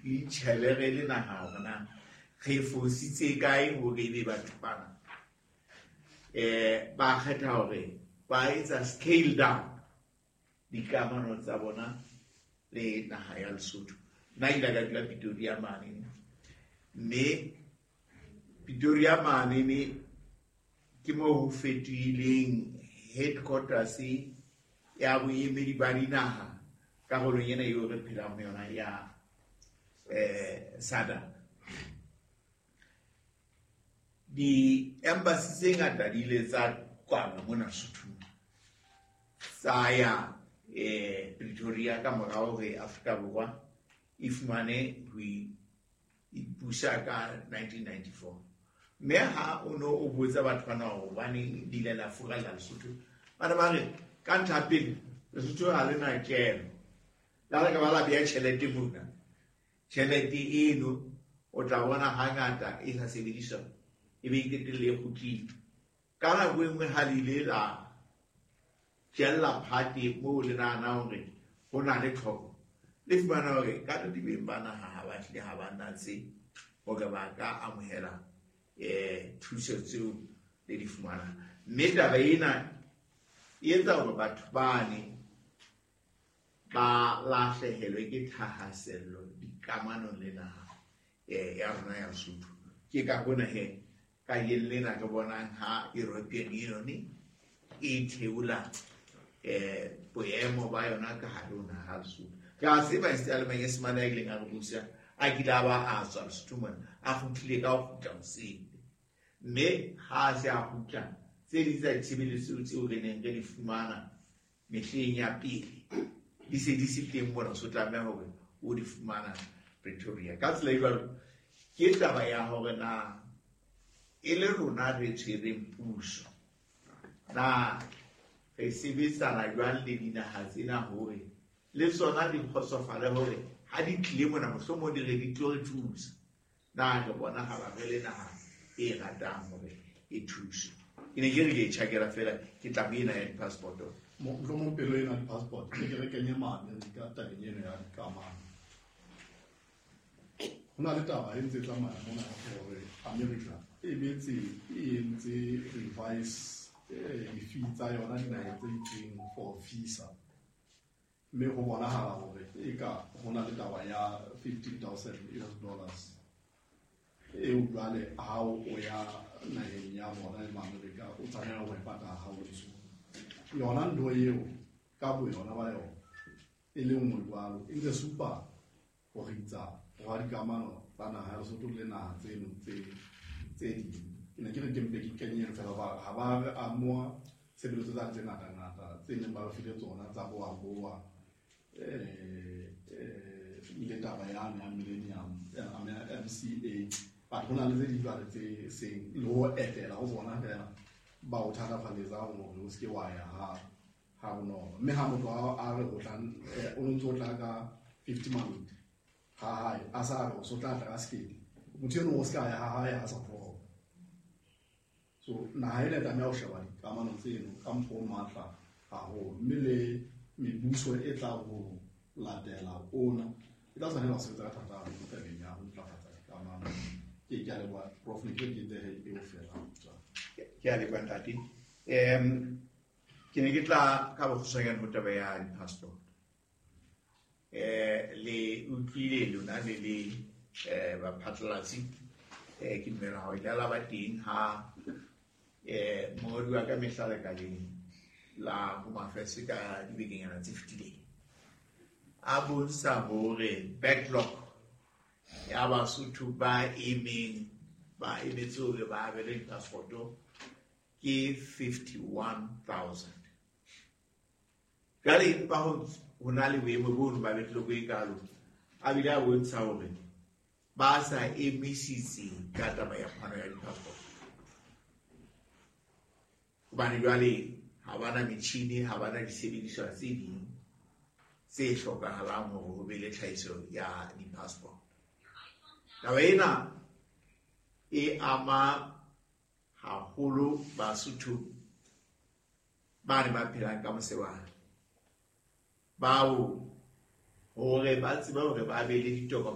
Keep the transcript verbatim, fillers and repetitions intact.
itšhelege le naga gona ge fositse kae gore e be batho bana um ba kgetha gore ba etsa scale down dikamano tsa bona le naga ya Lesotho. Nna ile ka dula Pretoria mane, mme Pretoria mane ke mo ho fetohileng headquarters ya boemedi ba dinaga ka go lonyena yo re phela mo yona ya eh SADC. Di embassy tse ngata di ile tsa kwalwa mona Lesotho sa ya eh Pretoria ka morao ge Afrika Borwa e fumane ho ipusa ka nineteen ninety-four. Me ha o no o botsa batho bana go bane di le la fuga la Lesotho bana ba re ka nthapeng Lesotho ha le na kelo la re ka ba la bea tšhelete mona tšhelete eno o tla bona hangata e sa sebediswa e be ke le khutlile ka nako e nngwe ha le ile la jella party mo le nana hore go na le tlhoko le fumana hore ka di beng bana ha ba tle ha ba natse go ka ba ka amohela eh thuso tseo le di fumana. Mme taba ena e etsa hore batho bane ba lahlehelwe ke thahasello dikamano le naga eh ya rona ya Lesotho. Ke ka bona he ka yelena ka bonang ha European Union e theola eh boemo ba yona ka haruna ha Lesotho. Ka se ba se alema ye semana ile nga rusia a kila ba a tswa Lesotho mona a futlile ka go tla se mme ha se a hutla tse di tsa tshebeletso tseo re neng re di fumana mehleng ya pele di se di se teng mona so tlameha hore o di fumana Pretoria. Ka tsela e jwalo ke taba ya hore na e le rona re tshwereng puso na re sebetsana jwang le dinaga tsena hore le tsona di kgotsofale hore ha di tlile mona mohlomong di re di tlo re thusa na re bona ga ba re le naga e ratang hore e thusa. Ke ne ke re ke tšhakela fela ke tla ena ya di-passport mo mo pelo ena di-passport ke re kenye mane di ka tabeng eno ya dikamano. Ho na le taba e ntse tsamaya mona hore America e betse e ntse revise di-fee tsa yona dinaheng tse itseng for visa, mme ho bonahala hore e ka ho na le taba ya fifteen thousand U S dollars eo jwale ha o ya naheng ya bona e America o tsamaya ho e patala ha o leso yona ndo eo ka bo yona ba yona e le nngwe jwalo e ntse supa ho ritsa wa dikamano tsa naga ya Lesotho le naga tseno tse tse di ne ke re ke mpe ke kenye fela ba ha ba re amoa sebeletso tsa tse ngata ngata tse neng ba re file tsona tsa boa boa eh eh ile taba ya ya millennium ya M C A ba hona le tse di jwale tse seng le ho etela ho bona fela ba o thata faletsa ho o se ke wa ya ha ha no mme ha motho a re o tla o ntse o tla ka fifty month ha ha a sa re o so tla tla ka skate motho no o ska ya ha ha ya sa pro so na ile ta me o sheba dikamano tseno ka mpo matla ha ho mme le mebuso e tla ho latela ona e tla tshwanela go sebetsa ka thata mo tabeng ya ho ntlafatsa dikamano. Ke ke le wa prof ne ke di de e o fela ke a le kwantati em ke ne ke tla ka bo tsaya mo taba ya di-passport eh le utlwile lona le le eh ba phatlalatsi eh ke mmela ha ile la ba teng ha eh mo di wa ka mehlala ka le la go mafese ka dibekeng tse fifty a bontsha hore backlog ya Basotho ba emeng ba emetse hore ba be le passport ke fifty-one thousand. Jale pa ho na le boemo bo ba betle go ikalo a bile a bontsha hore ba sa emisitse ka taba ya phano ya di-passport hobane jwale ha bana metjhini ha bana disebediswa tse ding tse hlokahalang hore ho be le tlhahiso ya di-passport. Taba ena e ama haholo Basotho ba ne ba phelang ka mosebana bao hore ba tseba hore ba be le ditokomane